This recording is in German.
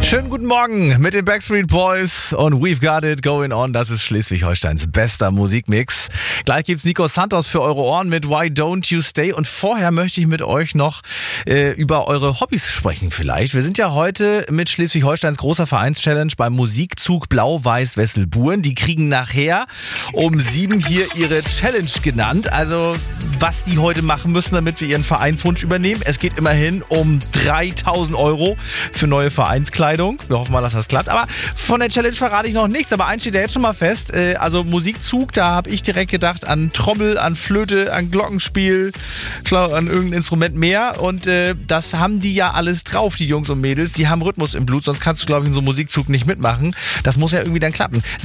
Schönen guten Morgen mit den Backstreet Boys und We've Got It Going On. Das ist Schleswig-Holsteins bester Musikmix. Gleich gibt's Nico Santos für eure Ohren mit Why Don't You Stay. Und vorher möchte ich mit euch noch über eure Hobbys sprechen vielleicht. Wir sind ja heute mit Schleswig-Holsteins großer Vereinschallenge beim Musikzug Blau-Weiß-Wesselburen. Die kriegen nachher um 7 hier ihre Challenge genannt. Also was die heute machen müssen, damit wir ihren Vereinswunsch übernehmen. Es geht immerhin um 3.000 € für neue Vereinskleidung. Wir hoffen mal, dass das klappt. Aber von der Challenge verrate ich noch nichts. Aber eins steht ja jetzt schon mal fest. Also Musikzug, da habe ich direkt gedacht an Trommel, an Flöte, an Glockenspiel, an irgendein Instrument mehr. Und das haben die ja alles drauf, die Jungs und Mädels. Die haben Rhythmus im Blut, sonst kannst du, glaube ich, in so einem Musikzug nicht mitmachen. Das muss ja irgendwie dann klappen.